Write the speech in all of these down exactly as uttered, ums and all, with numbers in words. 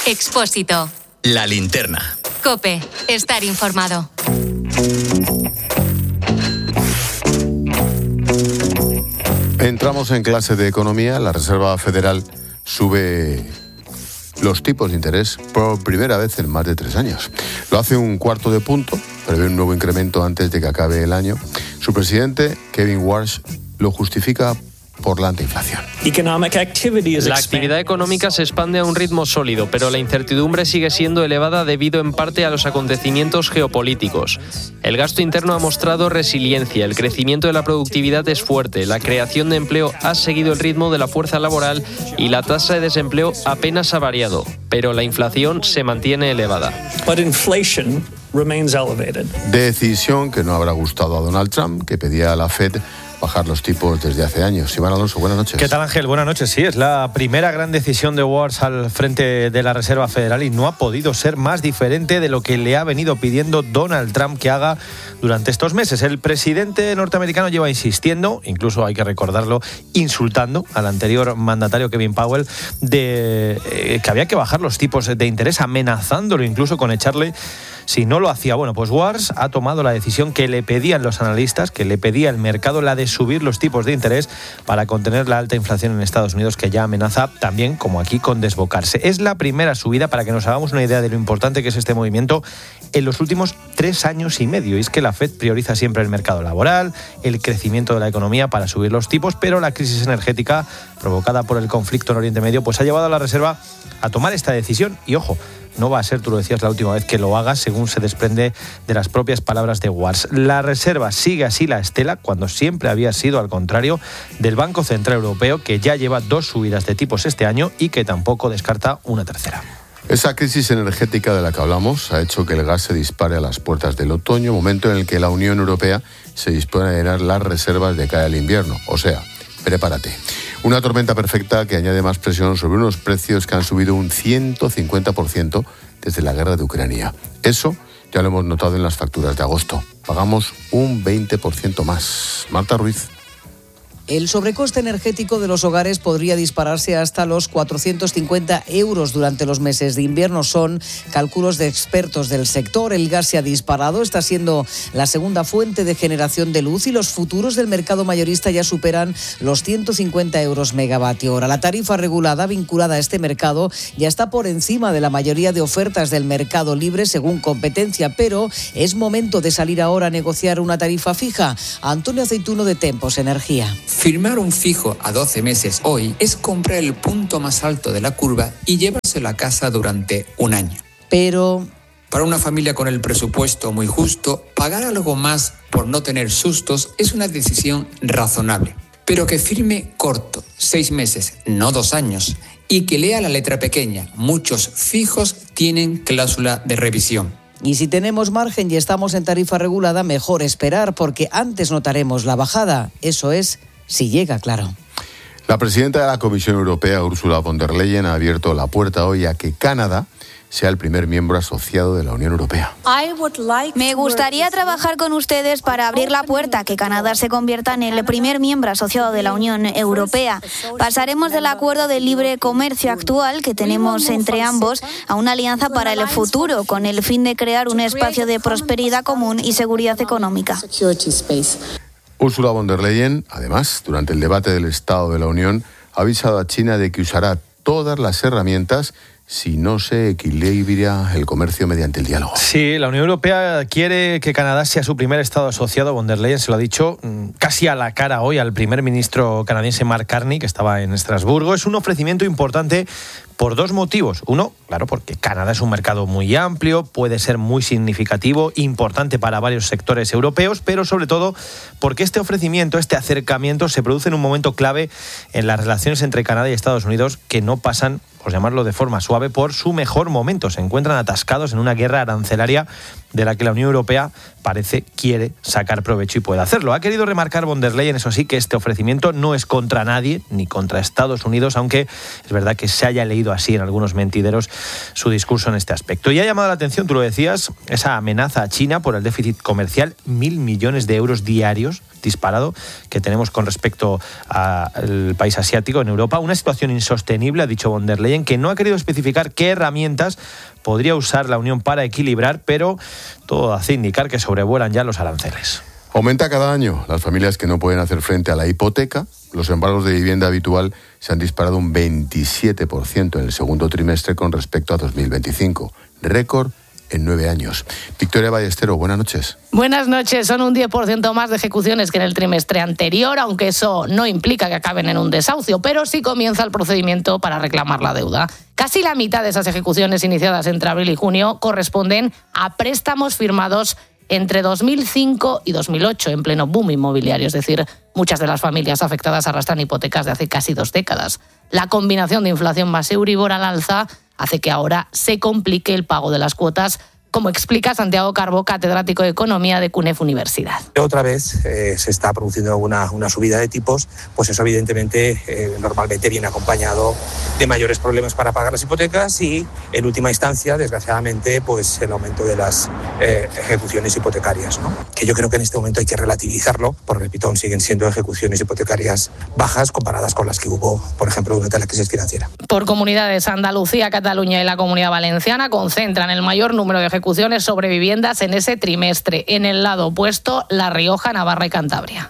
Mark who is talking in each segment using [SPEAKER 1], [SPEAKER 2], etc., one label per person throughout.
[SPEAKER 1] Expósito.
[SPEAKER 2] La linterna.
[SPEAKER 1] COPE. Estar informado.
[SPEAKER 3] Entramos en clase de economía. La Reserva Federal sube los tipos de interés por primera vez en más de tres años. Lo hace un cuarto de punto, prevé un nuevo incremento antes de que acabe el año. Su presidente, Kevin Warsh, lo justifica por la alta inflación.
[SPEAKER 4] La actividad económica se expande a un ritmo sólido, pero la incertidumbre sigue siendo elevada debido en parte a los acontecimientos geopolíticos. El gasto interno ha mostrado resiliencia, el crecimiento de la productividad es fuerte, la creación de empleo ha seguido el ritmo de la fuerza laboral y la tasa de desempleo apenas ha variado, pero la inflación se mantiene elevada.
[SPEAKER 3] Decisión que no habrá gustado a Donald Trump, que pedía a la Fed bajar los tipos desde hace años. Iván Alonso, buenas noches.
[SPEAKER 5] ¿Qué tal, Ángel? Buenas noches. Sí, es la primera gran decisión de Warsh al frente de la Reserva Federal y no ha podido ser más diferente de lo que le ha venido pidiendo Donald Trump que haga durante estos meses. El presidente norteamericano lleva insistiendo, incluso hay que recordarlo, insultando al anterior mandatario Kevin Powell de eh, que había que bajar los tipos de interés, amenazándolo incluso con echarle si no lo hacía. Bueno, pues Warsh ha tomado la decisión que le pedían los analistas, que le pedía el mercado, la de subir los tipos de interés para contener la alta inflación en Estados Unidos, que ya amenaza también, como aquí, con desbocarse. Es la primera subida, para que nos hagamos una idea de lo importante que es este movimiento, en los últimos tres años y medio. Y es que la Fed prioriza siempre el mercado laboral, el crecimiento de la economía para subir los tipos, pero la crisis energética provocada por el conflicto en Oriente Medio pues ha llevado a la Reserva a tomar esta decisión. Y ojo, no va a ser, tú lo decías, la última vez que lo haga, según se desprende de las propias palabras de Warsh. La Reserva sigue así la estela, cuando siempre había sido al contrario, del Banco Central Europeo, que ya lleva dos subidas de tipos este año y que tampoco descarta una tercera.
[SPEAKER 3] Esa crisis energética de la que hablamos ha hecho que el gas se dispare a las puertas del otoño, momento en el que la Unión Europea se dispone a llenar las reservas de cara al invierno. O sea, prepárate. Una tormenta perfecta que añade más presión sobre unos precios que han subido un ciento cincuenta por ciento desde la guerra de Ucrania. Eso ya lo hemos notado en las facturas de agosto. Pagamos un veinte por ciento más. Marta Ruiz.
[SPEAKER 6] El sobrecoste energético de los hogares podría dispararse hasta los cuatrocientos cincuenta euros durante los meses de invierno. Son cálculos de expertos del sector. El gas se ha disparado, está siendo la segunda fuente de generación de luz y los futuros del mercado mayorista ya superan los ciento cincuenta euros megavatio hora. La tarifa regulada vinculada a este mercado ya está por encima de la mayoría de ofertas del mercado libre según competencia, pero es momento de salir ahora a negociar una tarifa fija. Antonio Aceituno, de Tempos Energía.
[SPEAKER 7] Firmar un fijo a doce meses hoy es comprar el punto más alto de la curva y llevárselo a casa durante un año.
[SPEAKER 6] Pero
[SPEAKER 7] para una familia con el presupuesto muy justo, pagar algo más por no tener sustos es una decisión razonable. Pero que firme corto, seis meses, no dos años, y que lea la letra pequeña. Muchos fijos tienen cláusula de revisión.
[SPEAKER 6] Y si tenemos margen y estamos en tarifa regulada, mejor esperar, porque antes notaremos la bajada. Eso es, si llega, claro.
[SPEAKER 3] La presidenta de la Comisión Europea, Ursula von der Leyen, ha abierto la puerta hoy a que Canadá sea el primer miembro asociado de la Unión Europea.
[SPEAKER 8] Me gustaría trabajar con ustedes para abrir la puerta, que Canadá se convierta en el primer miembro asociado de la Unión Europea. Pasaremos del acuerdo de libre comercio actual que tenemos entre ambos a una alianza para el futuro, con el fin de crear un espacio de prosperidad común y seguridad económica.
[SPEAKER 3] Ursula von der Leyen, además, durante el debate del Estado de la Unión, ha avisado a China de que usará todas las herramientas si no se equilibra el comercio mediante el diálogo.
[SPEAKER 5] Sí, la Unión Europea quiere que Canadá sea su primer Estado asociado. Von der Leyen se lo ha dicho casi a la cara hoy al primer ministro canadiense Mark Carney, que estaba en Estrasburgo. Es un ofrecimiento importante por dos motivos. Uno, claro, porque Canadá es un mercado muy amplio, puede ser muy significativo, importante para varios sectores europeos, pero sobre todo porque este ofrecimiento, este acercamiento se produce en un momento clave en las relaciones entre Canadá y Estados Unidos, que no pasan, por llamarlo de forma suave, por su mejor momento. Se encuentran atascados en una guerra arancelaria de la que la Unión Europea parece quiere sacar provecho y puede hacerlo. Ha querido remarcar von der Leyen, eso sí, que este ofrecimiento no es contra nadie, ni contra Estados Unidos, aunque es verdad que se haya leído así en algunos mentideros su discurso en este aspecto. Y ha llamado la atención, tú lo decías, esa amenaza a China por el déficit comercial, mil millones de euros diarios disparado que tenemos con respecto al país asiático en Europa. Una situación insostenible, ha dicho von der Leyen, que no ha querido especificar qué herramientas podría usar la Unión para equilibrar, pero todo hace indicar que sobrevuelan ya los aranceles.
[SPEAKER 3] Aumenta cada año las familias que no pueden hacer frente a la hipoteca. Los embargos de vivienda habitual se han disparado un veintisiete por ciento en el segundo trimestre con respecto a dos mil veinticinco. Récord en nueve años. Victoria Ballestero, buenas noches.
[SPEAKER 2] Buenas noches. Son un diez por ciento más de ejecuciones que en el trimestre anterior, aunque eso no implica que acaben en un desahucio, pero sí comienza el procedimiento para reclamar la deuda. Casi la mitad de esas ejecuciones iniciadas entre abril y junio corresponden a préstamos firmados entre dos mil cinco y dos mil ocho, en pleno boom inmobiliario. Es decir, muchas de las familias afectadas arrastran hipotecas de hace casi dos décadas. La combinación de inflación más Euribor al alza hace que ahora se complique el pago de las cuotas, como explica Santiago Carbó, catedrático de Economía de CUNEF Universidad.
[SPEAKER 9] Otra vez eh, se está produciendo una, una subida de tipos, pues eso evidentemente eh, normalmente viene acompañado de mayores problemas para pagar las hipotecas y, en última instancia, desgraciadamente, pues el aumento de las eh, ejecuciones hipotecarias, ¿no? Que yo creo que en este momento hay que relativizarlo, porque, repito, siguen siendo ejecuciones hipotecarias bajas comparadas con las que hubo, por ejemplo, durante la crisis financiera.
[SPEAKER 2] Por comunidades, Andalucía, Cataluña y la Comunidad Valenciana concentran el mayor número de ejecuciones sobre viviendas en ese trimestre. En el lado opuesto, La Rioja, Navarra y Cantabria.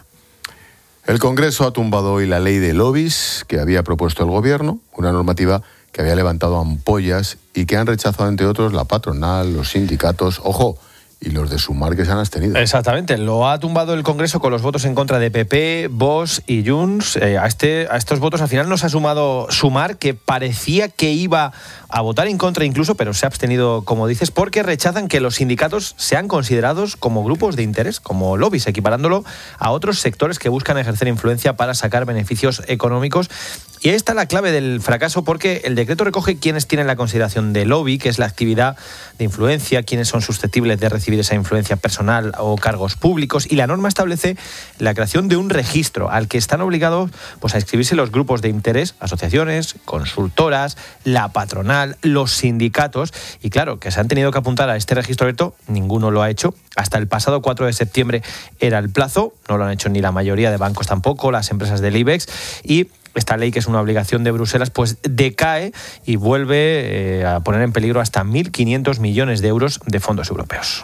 [SPEAKER 3] El Congreso ha tumbado hoy la ley de lobbies que había propuesto el Gobierno, una normativa que había levantado ampollas y que han rechazado, entre otros, la patronal, los sindicatos, ojo, y los de Sumar, que se han abstenido.
[SPEAKER 5] Exactamente, lo ha tumbado el Congreso con los votos en contra de P P, Vox y Junts. Eh, a, este, a estos votos al final nos ha sumado Sumar, que parecía que iba a votar en contra incluso, pero se ha abstenido, como dices, porque rechazan que los sindicatos sean considerados como grupos de interés, como lobbies, equiparándolo a otros sectores que buscan ejercer influencia para sacar beneficios económicos. Y ahí está la clave del fracaso, porque el decreto recoge quiénes tienen la consideración de lobby, que es la actividad de influencia, quiénes son susceptibles de recibir esa influencia personal o cargos públicos, y la norma establece la creación de un registro al que están obligados pues, a inscribirse los grupos de interés, asociaciones, consultoras, la patronal, los sindicatos, y claro, que se han tenido que apuntar a este registro abierto, ninguno lo ha hecho. Hasta el pasado cuatro de septiembre era el plazo, no lo han hecho ni la mayoría de bancos tampoco, las empresas del IBEX, y esta ley, que es una obligación de Bruselas, pues decae y vuelve eh, a poner en peligro hasta mil quinientos millones de euros de fondos europeos.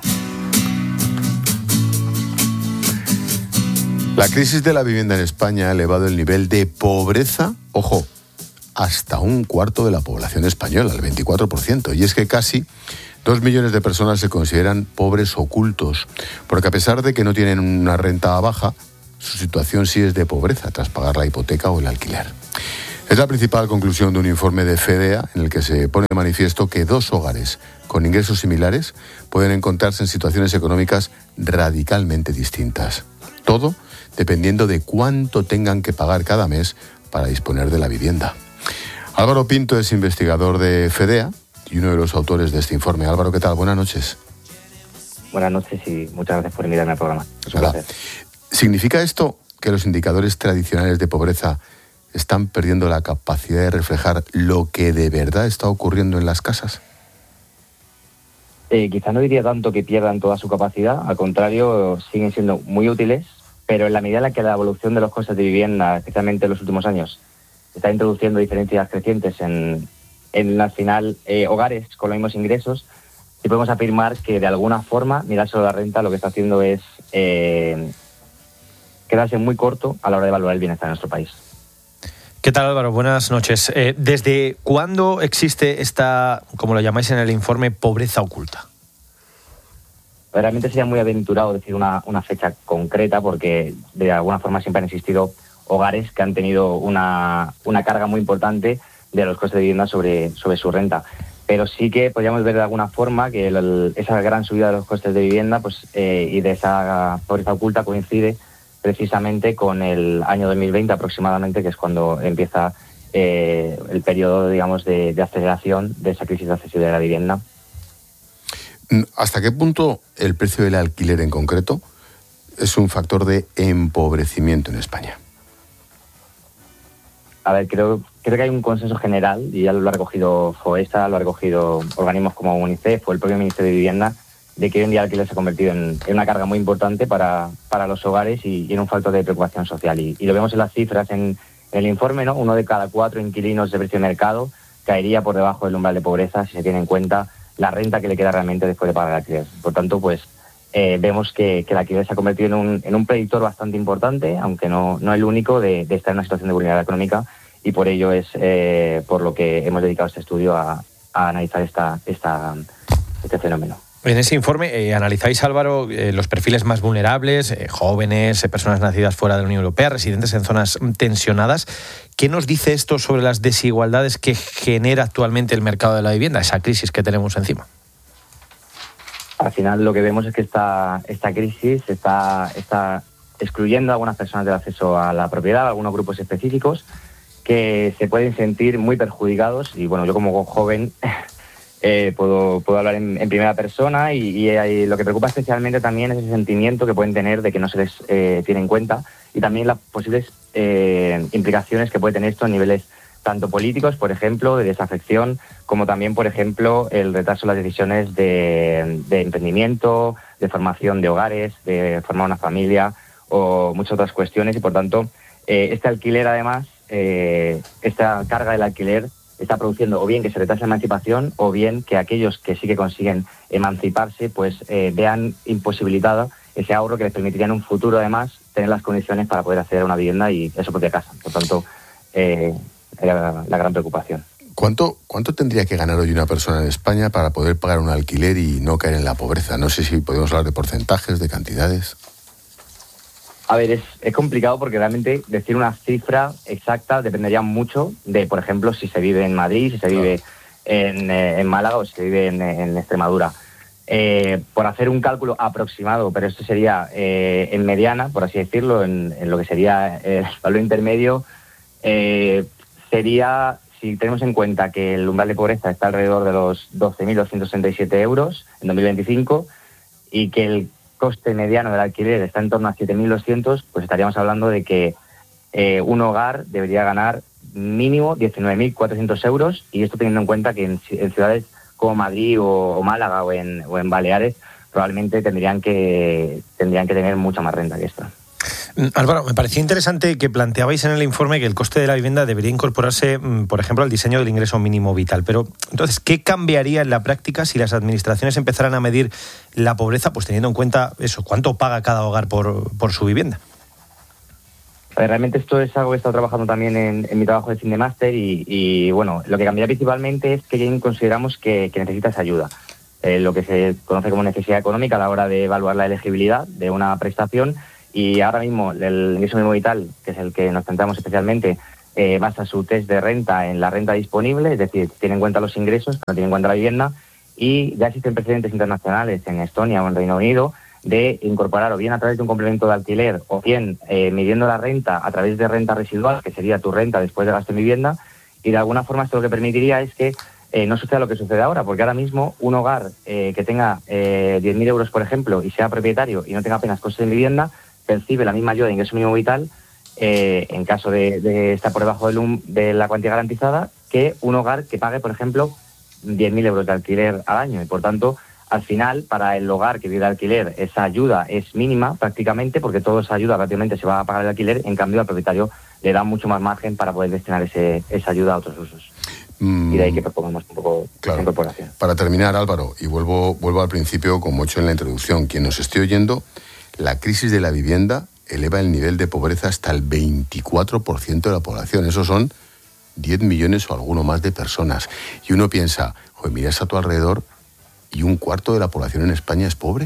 [SPEAKER 3] La crisis de la vivienda en España ha elevado el nivel de pobreza, ojo, hasta un cuarto de la población española, el veinticuatro por ciento. Y es que casi dos millones de personas se consideran pobres ocultos, porque a pesar de que no tienen una renta baja, su situación sí es de pobreza tras pagar la hipoteca o el alquiler. Es la principal conclusión de un informe de FEDEA en el que se pone de manifiesto que dos hogares con ingresos similares pueden encontrarse en situaciones económicas radicalmente distintas. Todo dependiendo de cuánto tengan que pagar cada mes para disponer de la vivienda. Álvaro Pinto es investigador de FEDEA y uno de los autores de este informe. Álvaro, ¿qué tal? Buenas noches.
[SPEAKER 10] Buenas noches y muchas gracias por invitarme al programa. Es un
[SPEAKER 3] Hola.
[SPEAKER 10] placer.
[SPEAKER 3] ¿Significa esto que los indicadores tradicionales de pobreza están perdiendo la capacidad de reflejar lo que de verdad está ocurriendo en las casas?
[SPEAKER 10] Eh, quizá no diría tanto que pierdan toda su capacidad, al contrario, siguen siendo muy útiles, pero en la medida en la que la evolución de los costes de vivienda, especialmente en los últimos años, está introduciendo diferencias crecientes en, en al final, eh, hogares con los mismos ingresos, sí podemos afirmar que de alguna forma mirar solo la renta lo que está haciendo es eh, quedarse muy corto a la hora de valorar el bienestar de nuestro país.
[SPEAKER 5] ¿Qué tal, Álvaro? Buenas noches. Eh, ¿Desde cuándo existe esta, como lo llamáis en el informe, pobreza oculta?
[SPEAKER 10] Realmente sería muy aventurado decir una, una fecha concreta, porque de alguna forma siempre han existido hogares que han tenido una, una carga muy importante de los costes de vivienda sobre, sobre su renta. Pero sí que podríamos ver de alguna forma que el, esa gran subida de los costes de vivienda pues, eh, y de esa pobreza oculta coincide precisamente con el año dos mil veinte aproximadamente, que es cuando empieza eh, el periodo, digamos, de, de aceleración de esa crisis de accesibilidad de la vivienda.
[SPEAKER 3] ¿Hasta qué punto el precio del alquiler en concreto es un factor de empobrecimiento en España?
[SPEAKER 10] A ver, creo, creo que hay un consenso general, y ya lo ha recogido FOESA, lo ha recogido organismos como UNICEF o el propio Ministerio de Vivienda, de que hoy en día el alquiler se ha convertido en, en una carga muy importante para, para los hogares y, y en un factor de preocupación social. Y, y lo vemos en las cifras en, en el informe, ¿no? Uno de cada cuatro inquilinos de precio de mercado caería por debajo del umbral de pobreza si se tiene en cuenta la renta que le queda realmente después de pagar el alquiler. Por tanto, pues eh, vemos que, que el alquiler se ha convertido en un, en un predictor bastante importante, aunque no, no el único, de, de estar en una situación de vulnerabilidad económica, y por ello es eh, por lo que hemos dedicado este estudio a, a analizar esta, esta, este fenómeno.
[SPEAKER 5] En ese informe eh, analizáis, Álvaro, eh, los perfiles más vulnerables, eh, jóvenes, eh, personas nacidas fuera de la Unión Europea, residentes en zonas tensionadas. ¿Qué nos dice esto sobre las desigualdades que genera actualmente el mercado de la vivienda, esa crisis que tenemos encima?
[SPEAKER 10] Al final lo que vemos es que esta, esta crisis está, está excluyendo a algunas personas del acceso a la propiedad, a algunos grupos específicos que se pueden sentir muy perjudicados. Y bueno, yo como joven eh, puedo, puedo hablar en, en primera persona y, y, y lo que preocupa especialmente también es ese sentimiento que pueden tener de que no se les eh, tiene en cuenta, y también las posibles eh, implicaciones que puede tener esto a niveles tanto políticos, por ejemplo, de desafección, como también, por ejemplo, el retraso en las decisiones de, de emprendimiento, de formación de hogares, de formar una familia o muchas otras cuestiones. Y por tanto, eh, este alquiler, además, eh, esta carga del alquiler está produciendo o bien que se retrase la emancipación o bien que aquellos que sí que consiguen emanciparse pues eh, vean imposibilitada ese ahorro que les permitiría en un futuro, además, tener las condiciones para poder acceder a una vivienda y a su propia casa. Por tanto, eh, era la gran preocupación.
[SPEAKER 3] ¿Cuánto, ¿Cuánto tendría que ganar hoy una persona en España para poder pagar un alquiler y no caer en la pobreza? No sé si podemos hablar de porcentajes, de cantidades.
[SPEAKER 10] A ver, es, es complicado porque realmente decir una cifra exacta dependería mucho de, por ejemplo, si se vive en Madrid, si se vive en, eh, en Málaga o si se vive en, en Extremadura. Eh, por hacer un cálculo aproximado, pero esto sería eh, en mediana, por así decirlo, en, en lo que sería el valor intermedio, eh, sería, si tenemos en cuenta que el umbral de pobreza está alrededor de los doce mil doscientos sesenta y siete euros en dos mil veinticinco y que el coste mediano del alquiler está en torno a siete mil doscientos, pues estaríamos hablando de que eh, un hogar debería ganar mínimo diecinueve mil cuatrocientos euros, y esto teniendo en cuenta que en, en ciudades como Madrid o, o Málaga o en, o en Baleares probablemente tendrían que, tendrían que tener mucha más renta que esta.
[SPEAKER 5] Álvaro, me parecía interesante que planteabais en el informe que el coste de la vivienda debería incorporarse, por ejemplo, al diseño del ingreso mínimo vital. Pero, entonces, ¿qué cambiaría en la práctica si las administraciones empezaran a medir la pobreza, pues teniendo en cuenta eso, cuánto paga cada hogar por, por su vivienda?
[SPEAKER 10] Realmente esto es algo que he estado trabajando también en, en mi trabajo de fin de máster y, y, bueno, lo que cambiaría principalmente es que consideramos que, que necesitas ayuda. Eh, lo que se conoce como necesidad económica a la hora de evaluar la elegibilidad de una prestación. Y ahora mismo el ingreso mínimo vital, que es el que nos centramos especialmente, eh, basa su test de renta en la renta disponible, es decir, tiene en cuenta los ingresos, no tiene en cuenta la vivienda, y ya existen precedentes internacionales en Estonia o en Reino Unido de incorporar o bien a través de un complemento de alquiler o bien eh, midiendo la renta a través de renta residual, que sería tu renta después de gasto en vivienda, y de alguna forma esto lo que permitiría es que eh, no suceda lo que sucede ahora, porque ahora mismo un hogar eh, que tenga eh, diez mil euros, por ejemplo, y sea propietario y no tenga apenas costes en vivienda, percibe la misma ayuda de ingreso mínimo vital eh, en caso de, de estar por debajo del, de la cuantía garantizada que un hogar que pague, por ejemplo, diez mil euros de alquiler al año. Y por tanto, al final, para el hogar que vive de alquiler, esa ayuda es mínima prácticamente, porque toda esa ayuda prácticamente se va a pagar el alquiler. En cambio, al propietario le da mucho más margen para poder destinar ese, esa ayuda a otros usos. Mm, y de ahí que propongamos un poco
[SPEAKER 3] claro.
[SPEAKER 10] esa incorporación.
[SPEAKER 3] Para terminar, Álvaro, y vuelvo, vuelvo al principio, como he hecho en la introducción, quien nos esté oyendo, la crisis de la vivienda eleva el nivel de pobreza hasta el veinticuatro por ciento de la población. Esos son diez millones o alguno más de personas. Y uno piensa, joder, miras a tu alrededor y un cuarto de la población en España es pobre.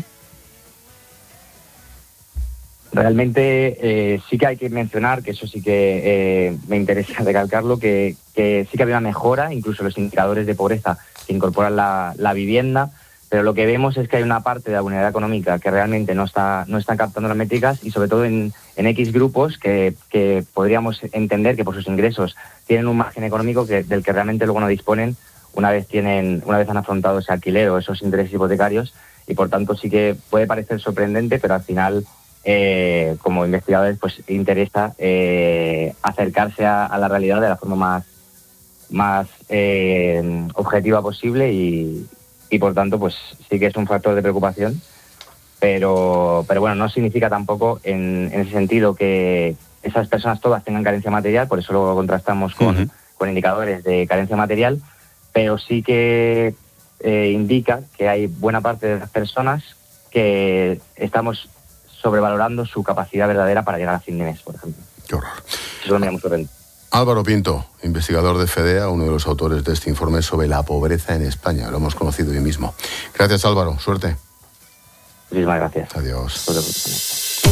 [SPEAKER 10] Realmente eh, sí que hay que mencionar, que eso sí que eh, me interesa recalcarlo, que, que sí que había una mejora, incluso los indicadores de pobreza que incorporan la, la vivienda, pero lo que vemos es que hay una parte de la vulnerabilidad económica que realmente no está no está captando las métricas, y sobre todo en, en X grupos que, que podríamos entender que por sus ingresos tienen un margen económico que, del que realmente luego no disponen una vez tienen, una vez han afrontado ese alquiler o esos intereses hipotecarios, y por tanto sí que puede parecer sorprendente, pero al final, eh, como investigadores, pues interesa eh, acercarse a, a la realidad de la forma más, más eh, objetiva posible y, y por tanto, pues sí que es un factor de preocupación, pero, pero bueno, no significa tampoco en, en ese sentido que esas personas todas tengan carencia material, por eso lo contrastamos con, uh-huh. con indicadores de carencia material, pero sí que eh, indica que hay buena parte de las personas que estamos sobrevalorando su capacidad verdadera para llegar a fin de mes, por ejemplo.
[SPEAKER 3] Qué horror.
[SPEAKER 10] Eso me llama sorprendente.
[SPEAKER 3] Álvaro Pinto, investigador de FEDEA, uno de los autores de este informe sobre la pobreza en España. Lo hemos conocido hoy mismo. Gracias, Álvaro. Suerte.
[SPEAKER 10] Muchísimas gracias.
[SPEAKER 3] Adiós.
[SPEAKER 10] Suerte.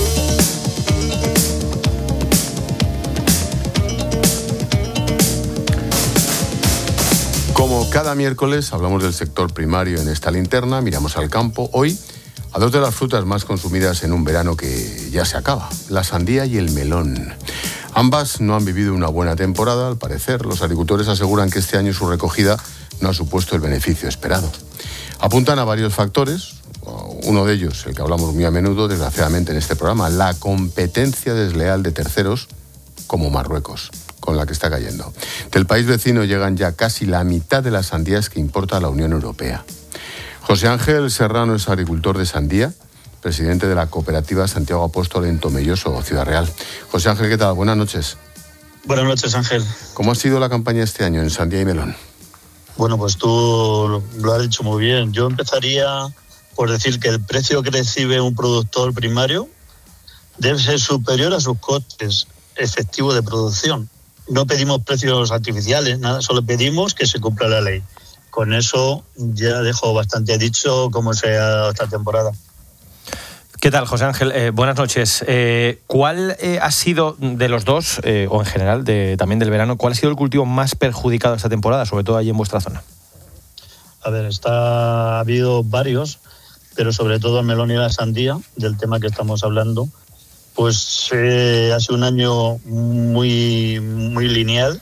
[SPEAKER 3] Como cada miércoles hablamos del sector primario en esta linterna, miramos al campo. Hoy a dos de las frutas más consumidas en un verano que ya se acaba, la sandía y el melón. Ambas no han vivido una buena temporada, al parecer. Los agricultores aseguran que este año su recogida no ha supuesto el beneficio esperado. Apuntan a varios factores, uno de ellos, el que hablamos muy a menudo, desgraciadamente, en este programa, la competencia desleal de terceros como Marruecos, con la que está cayendo. Del país vecino llegan ya casi la mitad de las sandías que importa la Unión Europea. José Ángel Serrano es agricultor de sandía, presidente de la cooperativa Santiago Apóstol en Tomelloso, Ciudad Real. José Ángel, ¿qué tal? Buenas noches.
[SPEAKER 11] Buenas noches, Ángel.
[SPEAKER 3] ¿Cómo ha sido la campaña este año en sandía y melón?
[SPEAKER 11] Bueno, pues tú lo has dicho muy bien. Yo empezaría por decir que el precio que recibe un productor primario debe ser superior a sus costes efectivos de producción. No pedimos precios artificiales, nada, solo pedimos que se cumpla la ley. Con eso ya dejo bastante dicho cómo se ha dado esta temporada.
[SPEAKER 5] ¿Qué tal, José Ángel? Eh, buenas noches. Eh, ¿Cuál eh, ha sido de los dos, eh, o en general de, también del verano, cuál ha sido el cultivo más perjudicado esta temporada, sobre todo allí en vuestra zona?
[SPEAKER 11] A ver, está, ha habido varios, pero sobre todo el melón y la sandía, del tema que estamos hablando. Pues eh, ha sido un año muy, muy lineal,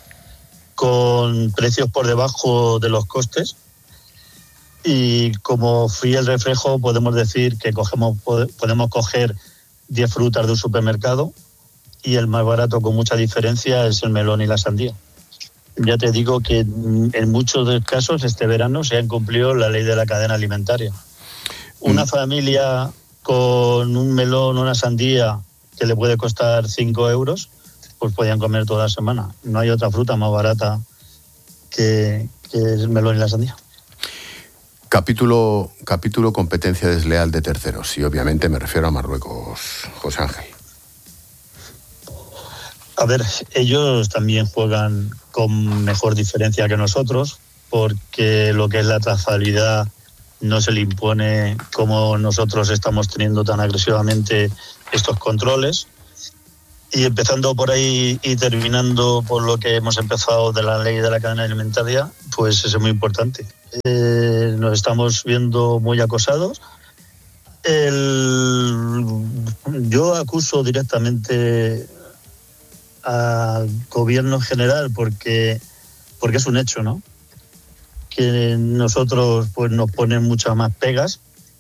[SPEAKER 11] con precios por debajo de los costes. Y como fiel reflejo podemos decir que cogemos, podemos coger diez frutas de un supermercado y el más barato con mucha diferencia es el melón y la sandía. Ya te digo que en muchos de los casos este verano se ha incumplido la ley de la cadena alimentaria. Una familia con un melón o una sandía que le puede costar cinco euros, pues podían comer toda la semana. No hay otra fruta más barata que, que el melón y la sandía.
[SPEAKER 3] Capítulo, capítulo competencia desleal de terceros, y obviamente me refiero a Marruecos, José Ángel.
[SPEAKER 11] A ver, ellos también juegan con mejor diferencia que nosotros, porque lo que es la trazabilidad no se le impone como nosotros estamos teniendo tan agresivamente estos controles. Y empezando por ahí y terminando por lo que hemos empezado de la ley de la cadena alimentaria, pues eso es muy importante. Eh, nos estamos viendo muy acosados. El, yo acuso directamente al gobierno en general porque, porque es un hecho, ¿no? Que nosotros pues nos ponen muchas más pegas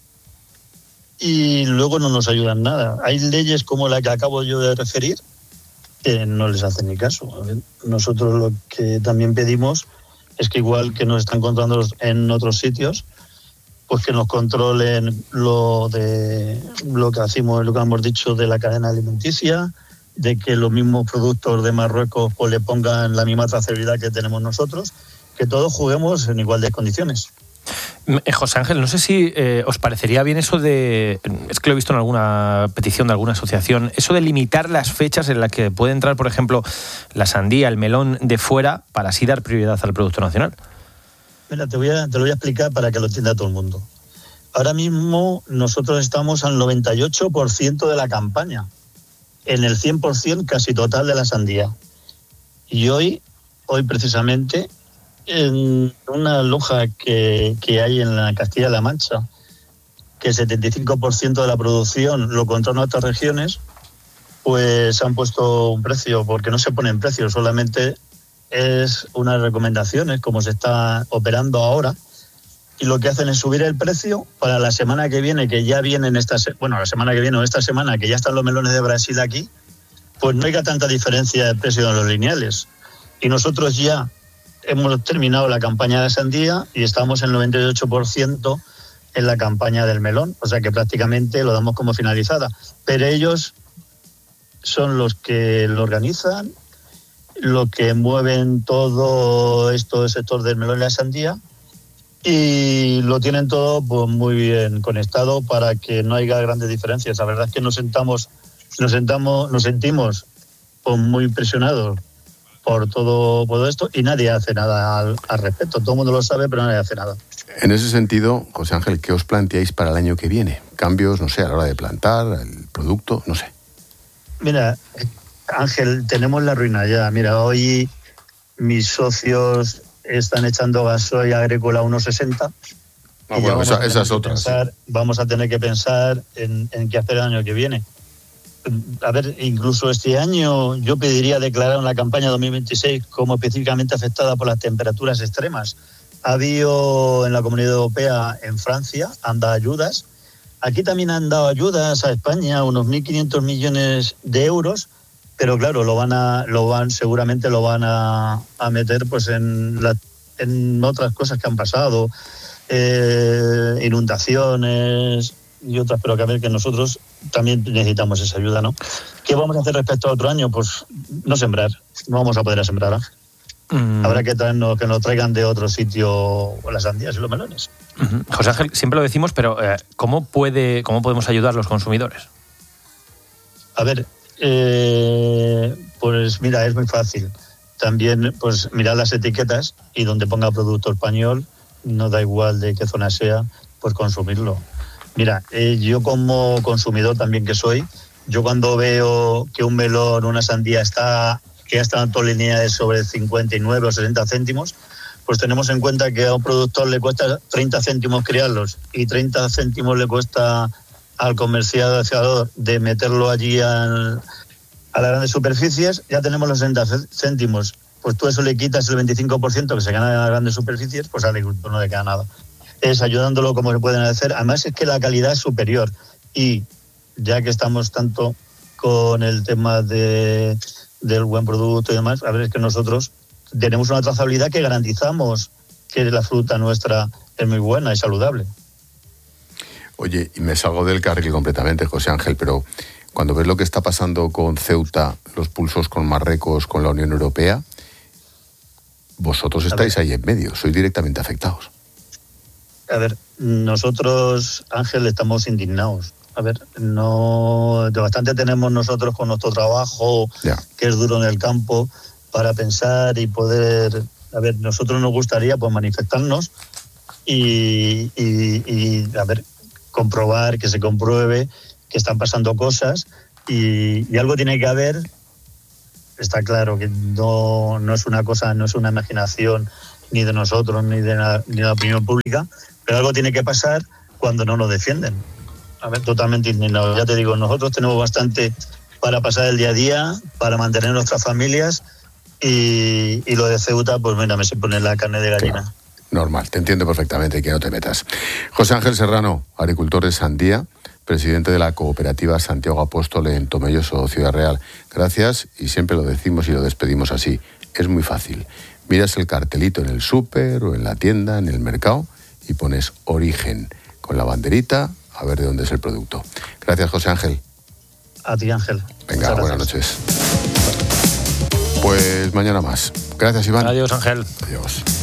[SPEAKER 11] y luego no nos ayudan nada. Hay leyes como la que acabo yo de referir que no les hacen ni caso. A ver, nosotros lo que también pedimos es que igual que nos están controlando en otros sitios, pues que nos controlen lo de lo que hacemos, lo que hemos dicho de la cadena alimenticia, de que los mismos productos de Marruecos pues le pongan la misma trazabilidad que tenemos nosotros, que todos juguemos en igualdad de condiciones.
[SPEAKER 5] José Ángel, no sé si eh, os parecería bien eso de, es que lo he visto en alguna petición de alguna asociación, eso de limitar las fechas en las que puede entrar, por ejemplo, la sandía, el melón de fuera, para así dar prioridad al producto nacional.
[SPEAKER 11] Mira, te, voy a, te lo voy a explicar para que lo entienda todo el mundo. Ahora mismo nosotros estamos al noventa y ocho por ciento de la campaña, en el cien por ciento casi total de la sandía. Y hoy, hoy precisamente, en una lonja que, que hay en la Castilla-La Mancha, que el setenta y cinco por ciento de la producción lo controlan otras regiones, pues han puesto un precio, porque no se ponen precios, solamente es unas recomendaciones, como se está operando ahora, y lo que hacen es subir el precio para la semana que viene, que ya vienen estas, bueno, la semana que viene o esta semana, que ya están los melones de Brasil aquí, pues no haya tanta diferencia de precio en los lineales. Y nosotros ya hemos terminado la campaña de la sandía y estamos en el noventa y ocho por ciento en la campaña del melón, o sea que prácticamente lo damos como finalizada. Pero ellos son los que lo organizan, los que mueven todo esto, el sector del melón y la sandía, y lo tienen todo pues muy bien conectado para que no haya grandes diferencias. La verdad es que nos sentamos, nos sentamos, nos sentimos pues, muy presionados por todo, por todo esto y nadie hace nada al, al respecto. Todo el mundo lo sabe, pero nadie hace nada.
[SPEAKER 3] En ese sentido, José Ángel, ¿qué os planteáis para el año que viene? ¿Cambios, no sé, a la hora de plantar, el producto, no sé?
[SPEAKER 11] Mira, Ángel, tenemos la ruina ya. Mira, hoy mis socios están echando gasoil agrícola a uno sesenta.
[SPEAKER 3] Ah, bueno, esa, esa es otra.
[SPEAKER 11] Pensar,
[SPEAKER 3] sí.
[SPEAKER 11] Vamos a tener que pensar en, en qué hacer el año que viene. A ver, incluso este año yo pediría declarar una campaña dos mil veintiséis como específicamente afectada por las temperaturas extremas. Ha habido en la Comunidad Europea, en Francia, han dado ayudas. Aquí también han dado ayudas a España, unos mil quinientos millones de euros, pero claro, lo van a, lo van, seguramente lo van a, a meter pues en, la, en otras cosas que han pasado, eh, inundaciones y otras, pero que a ver que nosotros también necesitamos esa ayuda, ¿no? ¿Qué vamos a hacer respecto a otro año? Pues no sembrar, no vamos a poder sembrar, ¿eh? Mm. Habrá que traernos, que nos traigan de otro sitio las sandías y los melones.
[SPEAKER 5] Uh-huh. José Ángel, siempre lo decimos, pero eh, ¿cómo puede, cómo podemos ayudar a los consumidores?
[SPEAKER 11] A ver, eh, pues mira, es muy fácil. También, pues mirar las etiquetas y donde ponga producto español, no da igual de qué zona sea, pues consumirlo. Mira, eh, yo como consumidor también que soy, yo cuando veo que un melón, una sandía está, que ya está en toda línea de sobre cincuenta y nueve o sesenta céntimos, pues tenemos en cuenta que a un productor le cuesta treinta céntimos criarlos y treinta céntimos le cuesta al comercializador de meterlo allí al, a las grandes superficies, ya tenemos los sesenta céntimos. Pues tú eso le quitas el veinticinco por ciento que se gana en las grandes superficies, pues al agricultor no le queda nada. Es ayudándolo como se pueden hacer. Además es que la calidad es superior y ya que estamos tanto con el tema de, del buen producto y demás, a ver, es que nosotros tenemos una trazabilidad que garantizamos que la fruta nuestra es muy buena y saludable.
[SPEAKER 3] Oye, y me salgo del carril completamente, José Ángel, pero cuando ves lo que está pasando con Ceuta, los pulsos con Marruecos, con la Unión Europea, vosotros estáis ahí en medio, sois directamente afectados.
[SPEAKER 11] A ver, nosotros, Ángel, estamos indignados. A ver, no, de bastante tenemos nosotros con nuestro trabajo, ya. que es duro en el campo, para pensar y poder, a ver, nosotros nos gustaría pues manifestarnos y, y, y a ver, comprobar, que se compruebe que están pasando cosas y, y algo tiene que haber. Está claro que no, no es una cosa, no es una imaginación ni de nosotros ni de la, ni de la opinión pública, pero algo tiene que pasar cuando no nos defienden. A ver, totalmente indignado. Ya te digo, nosotros tenemos bastante para pasar el día a día, para mantener nuestras familias y, y lo de Ceuta, pues mira, me se pone la carne de gallina.
[SPEAKER 3] Claro, normal, te entiendo perfectamente, que no te metas. José Ángel Serrano, agricultor de sandía, presidente de la cooperativa Santiago Apóstol en Tomelloso, Ciudad Real. Gracias, y siempre lo decimos y lo despedimos así. Es muy fácil. Miras el cartelito en el súper o en la tienda, en el mercado, y pones origen con la banderita, a ver de dónde es el producto. Gracias, José Ángel.
[SPEAKER 11] A ti, Ángel.
[SPEAKER 3] Venga, buenas noches. Pues mañana más. Gracias, Iván.
[SPEAKER 5] Adiós, Ángel.
[SPEAKER 3] Adiós.